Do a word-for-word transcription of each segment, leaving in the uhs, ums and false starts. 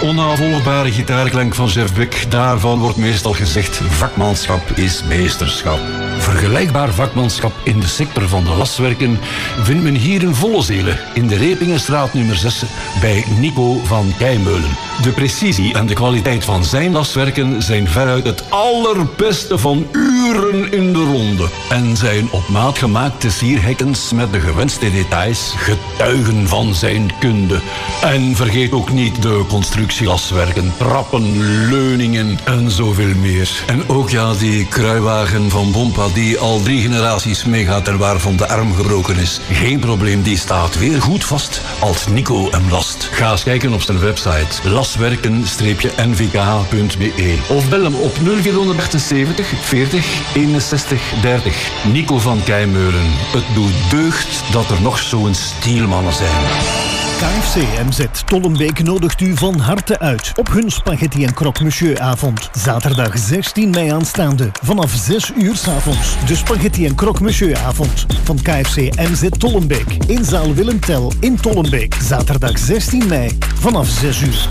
onnavolgbare gitaarklank van Jeff Beck, daarvan wordt meestal gezegd: vakmanschap is meesterschap. Vergelijkbaar vakmanschap in de sector van de laswerken vindt men hier in volle zelen, in de Repingenstraat nummer zes, bij Nico van Keimeulen. De precisie en de kwaliteit van zijn laswerken zijn veruit het allerbeste van uren in de ronde. En zijn op maat gemaakte sierhekkens met de gewenste details getuigen van zijn kunde. En vergeet ook niet de constructielaswerken, trappen, leuningen en zoveel meer. En ook ja, die kruiwagen van Bompa die al drie generaties meegaat en waarvan de arm gebroken is. Geen probleem, die staat weer goed vast als Nico hem last. Ga eens kijken op zijn website laswerken N V K H punt B E of bel hem op nul vierhonderdachtenzeventig veertig eenenzestig dertig. Nico van Keimeulen. Het doet deugd dat er nog zo'n stielmannen zijn. K F C M Z Tollenbeek nodigt u van harte uit op hun spaghetti en croque monsieur avond. Zaterdag zestien mei aanstaande vanaf zes uur 's avonds. De spaghetti en croque monsieur avond van K F C M Z Tollenbeek in zaal Willem Tell in Tollenbeek. Zaterdag zestien mei vanaf zes uur.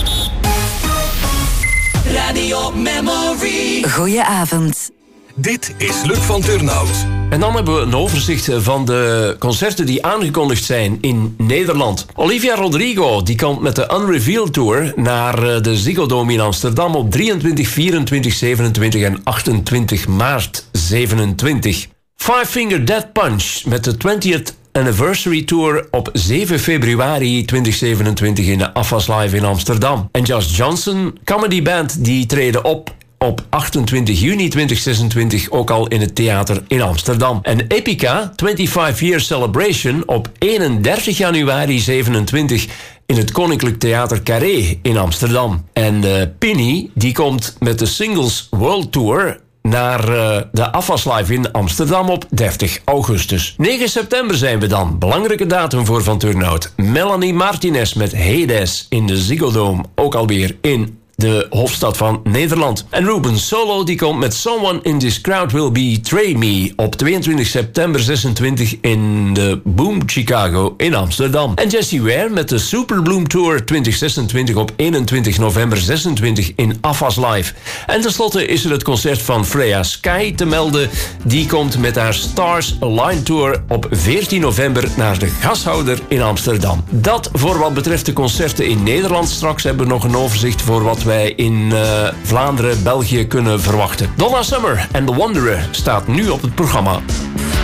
Radio Memory. Goedenavond. Dit is Luc van Turnhout. En dan hebben we een overzicht van de concerten die aangekondigd zijn in Nederland. Olivia Rodrigo die komt met de Unrevealed Tour naar de Ziggo Dome in Amsterdam op drieëntwintig, vierentwintig, zevenentwintig en achtentwintig maart zevenentwintig. Five Finger Death Punch met de twentieth Anniversary Tour op zeven februari tweeduizend zevenentwintig in de A F A S Live in Amsterdam. En Just Johnson, comedy band, die treden op op achtentwintig juni tweeduizend zesentwintig ook al in het theater in Amsterdam. En Epica, vijfentwintig Year Celebration op eenendertig januari zevenentwintig in het Koninklijk Theater Carré in Amsterdam. En uh, Pinny, die komt met de Singles World Tour naar uh, de A F A S Live in Amsterdam op dertig augustus. negen september zijn we dan. Belangrijke datum voor Van Turnhout. Melanie Martinez met Hades in de Ziggo Dome. Ook alweer in de hoofdstad van Nederland. En Ruben Solo die komt met Someone in This Crowd Will Betray Me op tweeëntwintig september zesentwintig in de Boom Chicago in Amsterdam. En Jessie Ware met de Super Bloom Tour twintig zesentwintig op eenentwintig november zesentwintig in A F A S Live. En tenslotte is er het concert van Freya Sky te melden. Die komt met haar Stars Align Tour op veertien november naar de Gashouder in Amsterdam. Dat voor wat betreft de concerten in Nederland. Straks hebben we nog een overzicht voor wat wij in uh, Vlaanderen, België kunnen verwachten. Donna Summer en The Wanderer staat nu op het programma.